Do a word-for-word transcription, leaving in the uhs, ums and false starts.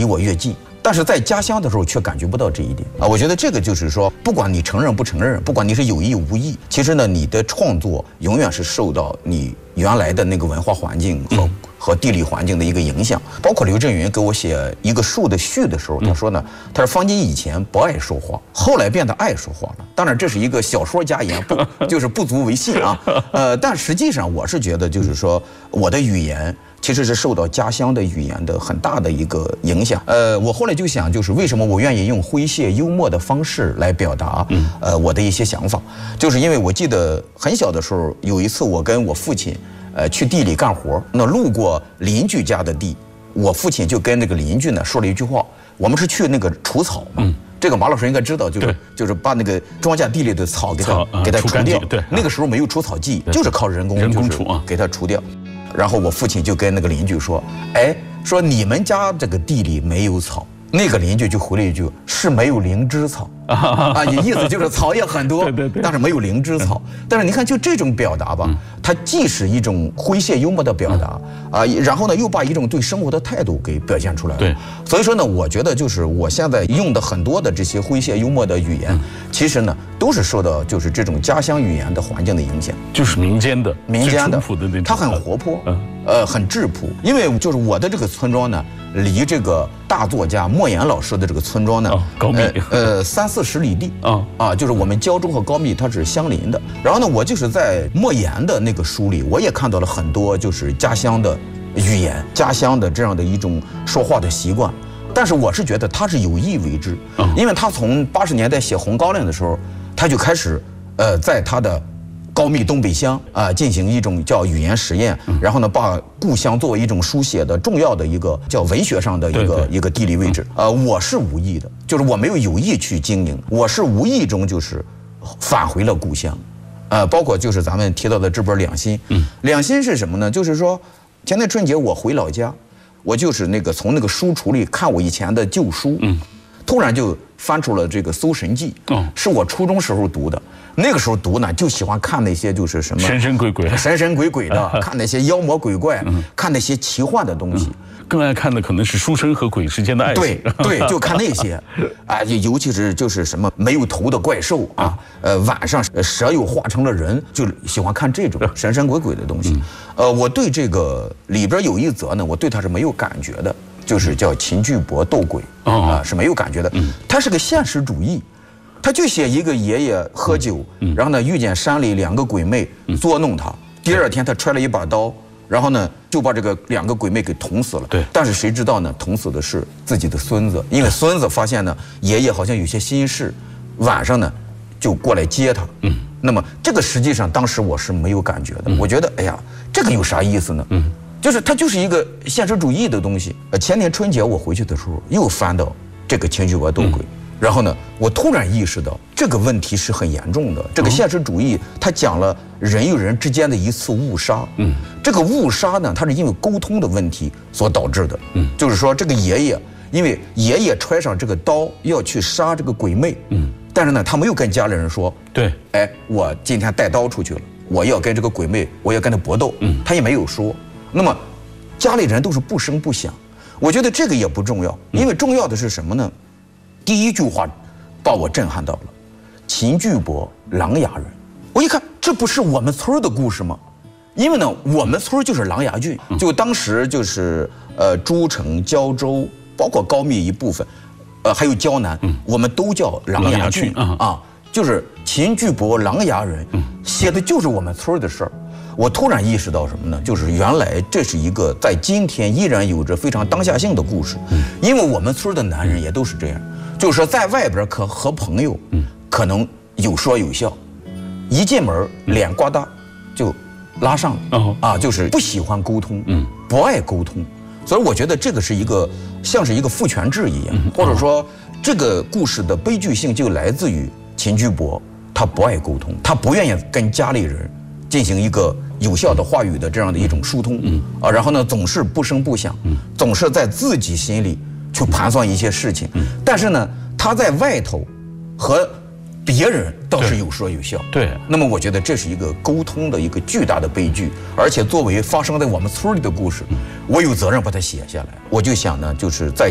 离我越近。但是在家乡的时候却感觉不到这一点啊！我觉得这个就是说，不管你承认不承认，不管你是有意无意，其实呢，你的创作永远是受到你原来的那个文化环境和、嗯、和地理环境的一个影响。包括刘震云给我写一个树的序的时候，他说呢，他说方巾以前不爱说话，后来变得爱说话了。当然，这是一个小说家言，不就是不足为信啊。呃，但实际上我是觉得，就是说我的语言。其实是受到家乡的语言的很大的一个影响。呃，我后来就想，就是为什么我愿意用诙谐幽默的方式来表达，呃，我的一些想法，就是因为我记得很小的时候，有一次我跟我父亲，呃，去地里干活，那路过邻居家的地，我父亲就跟那个邻居呢说了一句话，我们是去那个除草嘛。嗯这个马老师应该知道，就是就是把那个庄稼地里的草给它给它除掉。对，那个时候没有除草剂，就是靠人工人工除啊，给它除掉。然后我父亲就跟那个邻居说：“哎，说你们家这个地里没有草。”那个邻居就回了一句：“是没有灵芝草。”啊，你意思就是草也很多，对对对，但是没有灵芝草。但是你看，就这种表达吧，它既是一种诙谐幽默的表达啊，然后呢，又把一种对生活的态度给表现出来了。对，所以说呢，我觉得就是我现在用的很多的这些诙谐幽默的语言，其实呢，都是受到就是这种家乡语言的环境的影响， 就是民间的、 民间的， 的那种它很活泼，呃，很质朴。因为就是我的这个村庄呢，离这个大作家莫言老师的这个村庄呢， 高密， 呃，三四十里地啊啊，就是我们胶州和高密它是相邻的。然后呢，我就是在莫言的那个书里，我也看到了很多就是家乡的语言、家乡的这样的一种说话的习惯。但是我是觉得他是有意为之，因为他从八十年代写《红高粱》的时候，他就开始呃，在他的高密东北乡啊、呃、进行一种叫语言实验，然后呢，把故乡作为一种书写的重要的一个叫文学上的一个对对一个地理位置。呃，我是无意的，就是我没有有意去经营，我是无意中就是返回了故乡。呃，包括就是咱们提到的这本《两心》，嗯，两心是什么呢？就是说，前年春节我回老家，我就是那个从那个书橱里看我以前的旧书，嗯，突然就翻出了这个《搜神记》，哦，是我初中时候读的。那个时候读呢，就喜欢看那些就是什么神神鬼鬼、 神神鬼鬼的，看那些妖魔鬼怪，嗯、看那些奇幻的东西。嗯更爱看的可能是书生和鬼之间的爱情。 对对，就看那些，啊，尤其是就是什么没有头的怪兽啊，呃，晚上蛇又化成了人，就喜欢看这种神神鬼鬼的东西。呃，我对这个里边有一则呢，我对他是没有感觉的，就是叫秦巨伯斗鬼啊，是没有感觉的。他是个现实主义。他就写一个爷爷喝酒，然后呢遇见山里两个鬼魅捉弄他，第二天他揣了一把刀，然后呢就把这个两个鬼魅给捅死了。对，但是谁知道呢？捅死的是自己的孙子，因为孙子发现呢爷爷好像有些心事，晚上呢就过来接他。嗯，那么这个实际上当时我是没有感觉的，我觉得哎呀，这个有啥意思呢？嗯，就是它就是一个现实主义的东西。呃，前年春节我回去的时候又翻到这个秦巨伯斗鬼。然后呢，我突然意识到这个问题是很严重的。这个现实主义，它讲了人与人之间的一次误杀。嗯，这个误杀呢，它是因为沟通的问题所导致的。嗯，就是说这个爷爷，因为爷爷揣上这个刀要去杀这个鬼魅。嗯，但是呢，他没有跟家里人说。对，哎，我今天带刀出去了，我要跟这个鬼魅，我要跟他搏斗。嗯，他也没有说。那么，家里人都是不声不响。我觉得这个也不重要，因为重要的是什么呢？第一句话把我震撼到了，秦巨伯琅琊人。我一看，这不是我们村的故事吗？因为呢，我们村就是琅琊郡，就当时就是呃诸城、胶州，包括高密一部分，呃还有胶南，我们都叫琅琊郡啊。就是秦巨伯琅琊人，写的就是我们村的事儿。我突然意识到什么呢？就是原来这是一个在今天依然有着非常当下性的故事，因为我们村的男人也都是这样。就是说，在外边可和朋友，可能有说有笑，一进门脸呱嗒就拉上了啊，就是不喜欢沟通，不爱沟通。所以我觉得这个是一个像是一个父权制一样，或者说这个故事的悲剧性就来自于秦巨伯他不爱沟通，他不愿意跟家里人进行一个有效的话语的这样的一种疏通，啊，然后呢总是不声不响，总是在自己心里去盘算一些事情，但是呢，他在外头和别人倒是有说有笑。对，那么我觉得这是一个沟通的一个巨大的悲剧，而且作为发生在我们村里的故事，我有责任把它写下来。我就想呢，就是在